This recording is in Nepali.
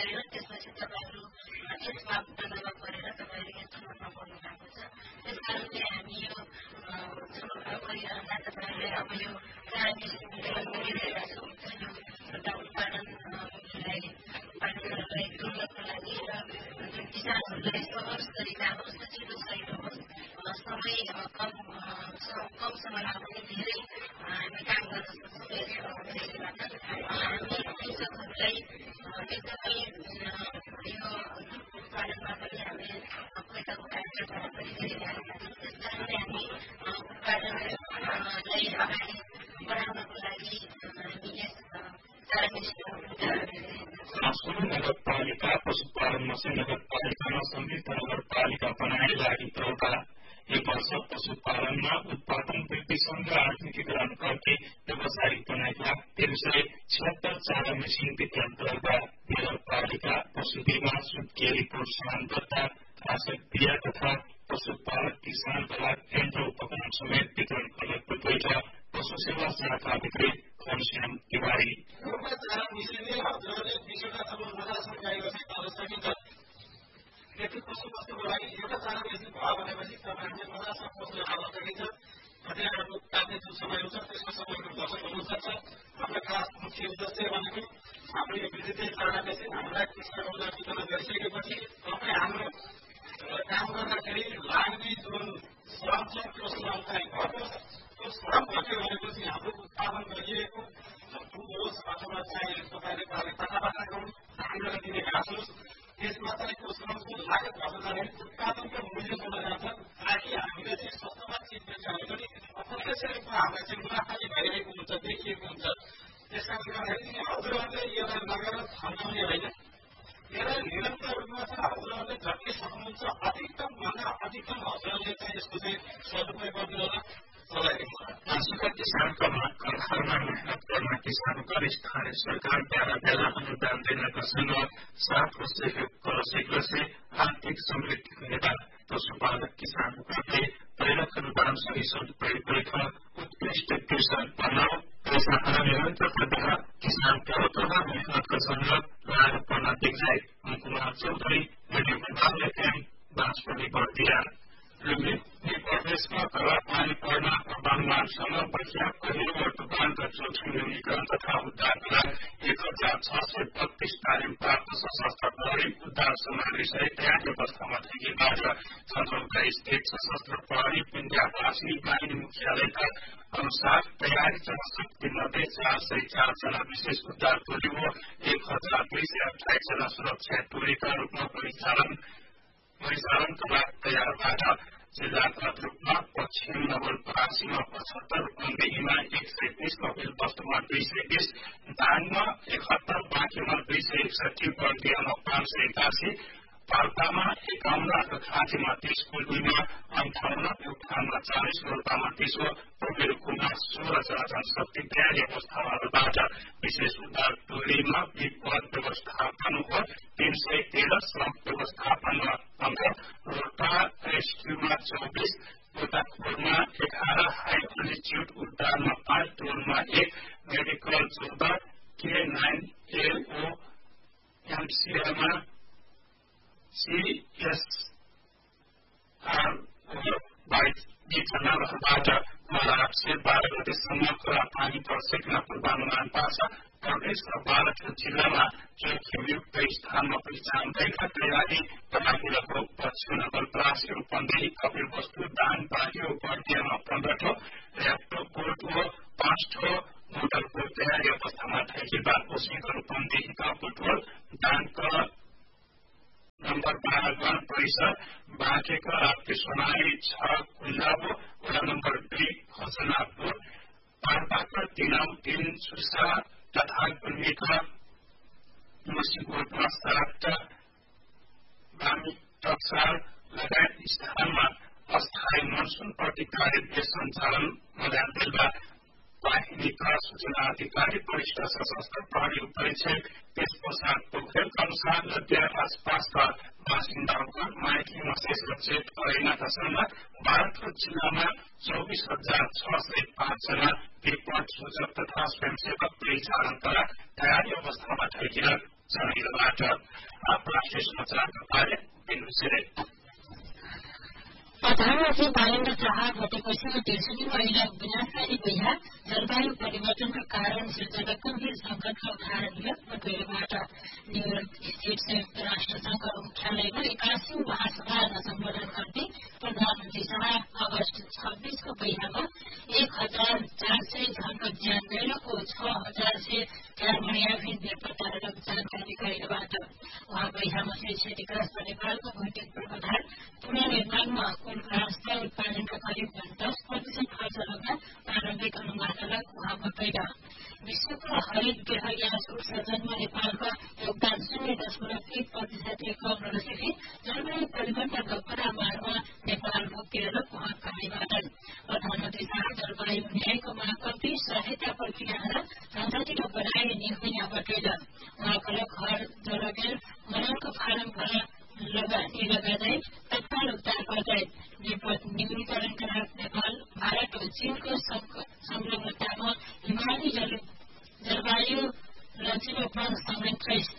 गरेर त्यसपछि तपाईहरु यस मापदण्डमा परेर तपाईहरु यस्तो नपर्नु भएको छ। त्यसकारणले हामी यो समग्र परियोजना तपाईहरुले अब यो चारवटा विषयमा गरिरहेका छौँ। यो एउटा उत्पादनलाई जोड्नको लागि र जुन किसानहरूलाई सहज तरिका होस्, सजिलो सहित होस्, समय कम समयमा पनि धेरै हामी काम गर्न सक्छौँ। यसबाट हामी कृषकहरूलाई एकदमै यो उत्पादनमा पनि हामी पहिलाको कार्यक्रमबाट पनि गरिरहेका छौँ। त्यसकारणले हामी उत्पादनलाई अगाडि बढाउनको लागि हामी यस नगरपालिका पशुपालनमा चाहिँ नगरपालिकामा संयुक्त नगरपालिका बनाए लागि एउटा एक वर्ष पशुपालनमा उत्पादन वृद्धिसँग आधुनिकीकरण करके व्यावसायिक बनाएका 376 चारा मेसिन वितरण गर्दा नगरपालिका पशु बीमा सुत्केरीको समानता आवश्यक क्रिया तथा पशुपालक किसानका केन्द्र उपकरण समेत वितरण गर्ने प्रक्रिया पशु सेवा शाखा विक्री घनश्याम तिवारी चारा मेसिनले हजुरहरूले 20 मजासँग गाएको चाहिँ गर्न सकिन्छ। यति पशुको लागि एउटा चारा मेसिन भयो भनेपछि तपाईहरुले मजासँग पशुलाई पाल्न सकिन्छ। कतिवटा काट्ने जुन समय हुन्छ त्यसको समयको बचत हुन सक्छ। हाम्रो खास मुख्य उद्देश्य भनेको हाम्रो यो विद्युतीय चारा मेसिन हामीलाई कृषकहरूलाई वितरण गरिसकेपछि तपाईँ हाम्रो काम गर्दाखेरि लाग्ने जुन श्रम छ त्यो श्रम चाहिँ घटोस्। त्यो श्रम घट्यो भनेपछि हाम्रो उत्पादन गरिएको दुध होस् अथवा चाहिँ तपाईँले पालेका बाख्राको हामीलाई दिने घाँस होस् त्यसमा चाहिँ त्यो श्रमको लागत घट्न जाँदाखेरि उत्पादनको मूल्य बढ्न जान्छ। ताकि हामीले चाहिँ सस्तोमा चिज बेच्यो भने पनि अप्रत्यक्ष रूपमा हामीलाई चाहिँ मुनाफा भइरहेको हुन्छ, देखिएको हुन्छ। त्यसकारणले गर्दाखेरि हजुरहरूले यसलाई लगेर छन्काउने होइन। यसलाई निरन्तर रूपमा चाहिँ हजुरहरूले जति सक्नुहुन्छ अधिकतम भन्दा अधिकतम हजुरहरूले चाहिँ यसको चाहिँ सदुपयोग गरिदिनु होला। किसानको घरमा मेहनत गर्न किसानको स्थानीय सरकारद्वारा बेला अनुदान देनका संग साथ सहयोग से आर्थिक समृद्धि हुनेका पशुपालक किसानहरूले प्रेरक अनुदान सही सदुपयोग गरेका उत्कृष्ट कृषक बनाओ पैसा निरन्तर प्रकार किसान प्रवर्तन मेहनतका संग लागू गर्न देखाए कुमार चौधरी मीडिया विभागले बाँसपल्ली बर्दिया प्रदेशमा खराब पानी पर्न अनुमानसँग पर्याप्त निवर्तमानका जोखिम न्यूनीकरण तथा उद्धारका 1632 तालिम प्राप्त सशस्त्र प्रहरी उद्धार सामग्री सहित तयार व्यवस्थामा देखिबाट छनौटा स्थित सशस्त्र प्रहरी पिण्ड्यावासी बाहिनी मुख्यालयका अनुसार तयारी जनशक्ति मध्ये 404 जना विशेष उद्धार टोली हो 1228 जना सुरक्षा टोलीका रूपमा परिचालनका लागि तयारबाट जिल्लाका रूपमा पश्चिम नवलपरासीमा 75, रूपन्देहीमा 130, कपिलवस्तुमा 220, दाङमा 71, बाँकेमा 261, बर्दियामा 581, पाल्पामा 51, खाँचीमा 30, कुलबुईमा 58, प्युठानमा 40, रोल्पामा 30, पोखरेलखुमा 16 जना जनशक्ति तयारी अवस्थाबाट विशेष उद्धार टोलीमा विपद व्यवस्थापन हो 313, श्रम व्यवस्थापनमा 15, Rolpa रेस्क्यूमा 24, गोताखोरमा 11, high altitude उद्धारमा 5, टोलमा 1, medical 14, K9LO MCLमा CSR 22 जनाबाट March 12 गतेसम्म पानी पर्सेकमा पूर्वानुमान पार्छ। प्रदेश र 12 जिल्लामा जोखिमयुक्त स्थानमा पहिचान गरेका तयारी तलाखुलाको पश्चिम नवलपरासी, रूपन्देही, कपिलवस्तु, दाङ, बाँके, बर्दियामा 15 ल्याप्टो बोर्ड हो 5 मोटरको तयारी अवस्थामा ठेकीबाट कोशीका रूपन्देहीका बुटवल, दाङका नम्बर 12 गण परिसर, बाँकेका राप्ती 6 कुन्दाबो, वडा नम्बर 2 खजनापुर, पाल्पाका 3 सुर्सा तथा गुल्मीका मसीकोटमा 7 बामी टक्सार लगायत स्थानमा अस्थायी मनसुन प्रतिकार्य सञ्चालन मध्यान्तर वाहिनीका सूचना अधिकारी वरिष्ठ सशस्त्र प्रहरी उपरीक्षक त्यस पश्चात पोखरेलका अनुसार लद्या आसपासका बासिन्दाहरूको माइकिङमा सुरक्षित गरिनका सङ्ग 12 जिल्लामा 24,605 जना रिपोर्ट सूचक तथा स्वयंसेवक परिचालनका तयारी अवस्थामा ठेकिएर जनैलबाट अब राष्ट्रिय समाचारका बारे प्रधानमन्त्री बालेन्द्र शाह गतेपछि देशको महिला विनाशकारी भइहा जलवायु परिवर्तनका कारण सिर्जना गम्भीर संकटका उदाहरण लिएर बटुलेबाट न्यूयोर्क स्थित संयुक्त राष्ट्र संघ मुख्यालयमा 81 महासभालाई सम्बोधन गर्दै प्रधानमन्त्री शाह अगस्त 26 को भइहामा 1400 झन्को ज्यान गएको 6000 से 4 मणियाभिन बेपत्ता रहेको जानकारी गराएबाट उहाँ भइहामा क्षतिग्रस्त नेपालको भौतिक पूर्वाधार पुनर्निर्माणमा कुल घाँसका उत्पादनका करिब 10% खर्च लाग्दा प्रारम्भिक अनुमानलाई उहाँ बताइदा विश्वको हरित गृह ग्यास उत्सर्जनमा नेपालका योगदान 0.1% कम रहेपछि जलवायु परिवर्तनका परामारमा नेपाल भोगिएर उहाँ कार्यबाट प्रधानमन्त्री शाह जलवायु न्यायको मापी सहायता प्रक्रिया सञ्चालित बनाइने निर्णय बताइदा उहाँको घर जलगेर मनाङको फारम लगाँदै तत्काल उद्धार गर्दै विपद न्यूनीकरणका लागि नेपाल भारत र चीनको संलग्नतामा हिमाली जलवायु लचिलोपन संयन्त्र